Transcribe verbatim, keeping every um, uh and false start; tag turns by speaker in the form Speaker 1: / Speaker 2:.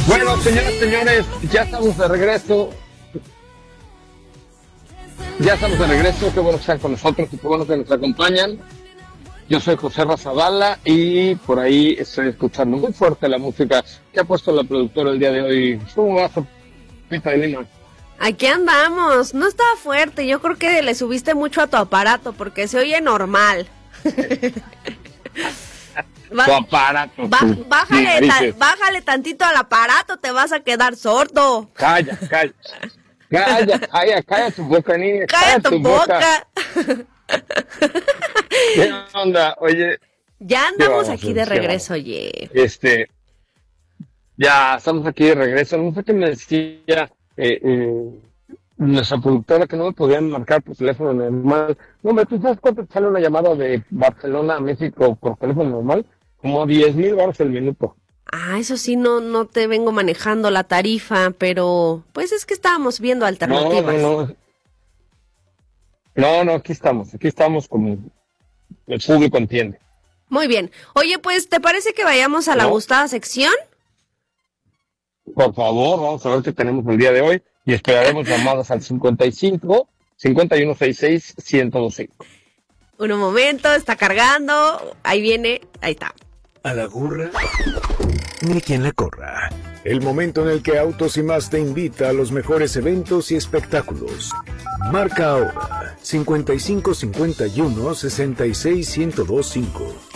Speaker 1: Bueno, señoras y señores, ya estamos de regreso. Ya estamos de regreso. Qué bueno que están con nosotros y qué bueno que nos acompañan. Yo soy José Razabala y por ahí estoy escuchando muy fuerte la música que ha puesto la productora el día de hoy. ¿Cómo vas, Pita de Lima?
Speaker 2: Aquí andamos. No estaba fuerte. Yo creo que le subiste mucho a tu aparato porque se oye normal.
Speaker 1: Va, tu aparato.
Speaker 2: Ba, bájale, ta, bájale tantito al aparato, te vas a quedar sordo.
Speaker 1: Calla, calla. Calla, calla, calla tu boca, niña.
Speaker 2: Calla, calla tu, tu boca.
Speaker 1: boca. ¿Qué onda? Oye.
Speaker 2: Ya andamos aquí de regreso, oye.
Speaker 1: Este. Ya estamos aquí de regreso. No sé qué me decía eh, eh, nuestra productora que no me podían marcar por teléfono normal. No, me ¿tú sabes cuánto sale una llamada de Barcelona a México por teléfono normal? Como diez mil baros el minuto.
Speaker 2: Ah, eso sí, no, no te vengo manejando la tarifa, pero pues es que estábamos viendo alternativas.
Speaker 1: No, no, no. No, no, aquí estamos, aquí estamos como el público entiende.
Speaker 2: Muy bien. Oye, pues, ¿te parece que vayamos a la ¿No? gustada sección?
Speaker 1: Por favor, vamos a ver qué tenemos el día de hoy y esperaremos llamadas al cincuenta y cinco, cincuenta y uno sesenta y seis, ciento veinticinco.
Speaker 2: Un momento, está cargando, ahí viene, ahí está.
Speaker 3: A la burra, ni quien la corra. El momento en el que Autos y Más te invita a los mejores eventos y espectáculos. Marca ahora cincuenta y cinco, cincuenta y uno, sesenta y seis, ciento veinticinco.